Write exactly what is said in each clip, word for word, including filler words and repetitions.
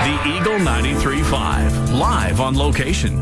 The Eagle ninety-three point five, live on location.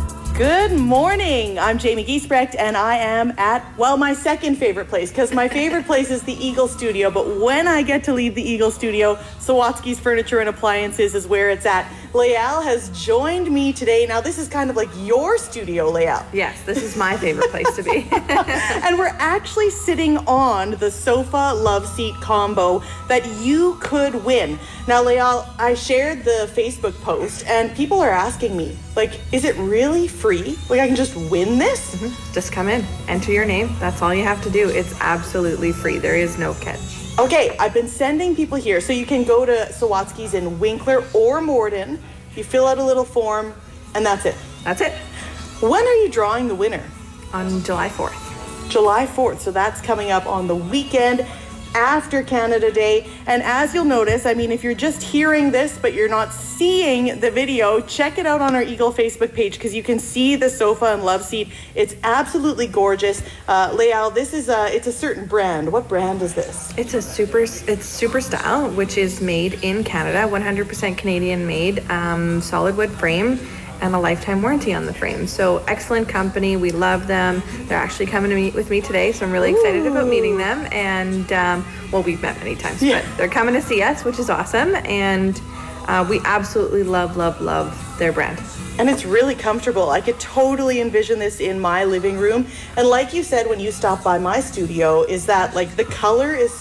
Good morning. I'm Jamie Giesbrecht, and I am at, well, my second favorite place, because my favorite place is the Eagle Studio, but when I get to leave the Eagle Studio, Sawatsky's Furniture and Appliances is where it's at. Lael has joined me today. Now, this is kind of like your studio, Lael. Yes, this is my favorite place to be. And we're actually sitting on the sofa love seat combo that you could win. Now, Lael, I shared the Facebook post, and people are asking me, like, is it really free? Like, I can just win this? Mm-hmm. Just come in, enter your name. That's all you have to do. It's absolutely free. There is no catch. Okay, I've been sending people here, so you can go to Sawatsky's in Winkler or Morden. You fill out a little form, and that's it. That's it. When are you drawing the winner? On July fourth. July fourth, so that's coming up on the weekend after Canada Day. And as you'll notice, I mean, if you're just hearing this but you're not seeing the video, check it out on our Eagle Facebook page, because you can see the sofa and love seat. It's absolutely gorgeous. Uh, Lael, this is a, it's a certain brand. What brand is this? It's a super, it's Super Style, which is made in Canada, one hundred percent Canadian made, um, solid wood frame, and a lifetime warranty on the frame. So excellent company. We love them. They're actually coming to meet with me today, so I'm really excited Ooh. about meeting them. And um, well, we've met many times, yeah. but they're coming to see us, which is awesome. And uh, we absolutely love, love, love their brand. And it's really comfortable. I could totally envision this in my living room. And like you said when you stopped by my studio, is that like the color is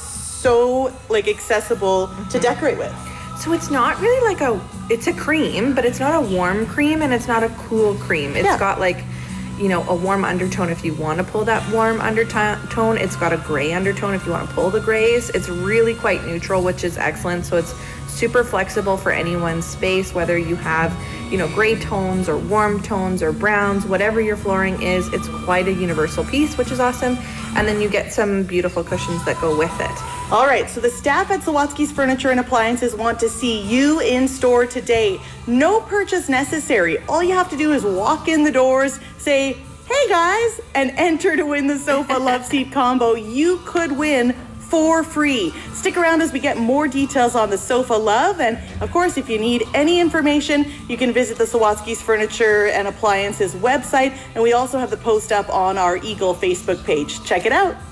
so like accessible mm-hmm. to decorate with. So it's not really like a, it's a cream, but it's not a warm cream and it's not a cool cream. It's yeah. got like, you know, a warm undertone if you want to pull that warm undertone. It's got a gray undertone if you want to pull the grays. It's really quite neutral, which is excellent. So it's super flexible for anyone's space, whether you have, you know, gray tones or warm tones or browns, whatever your flooring is. It's quite a universal piece, which is awesome. And then you get some beautiful cushions that go with it. All right, so the staff at Sawatsky's Furniture and Appliances want to see you in store today. No purchase necessary. All you have to do is walk in the doors, say, hey guys, and enter to win the sofa love seat combo. You could win for free. Stick around as we get more details on the sofa love. And of course, if you need any information, you can visit the Sawatsky's Furniture and Appliances website. And we also have the post up on our Eagle Facebook page. Check it out.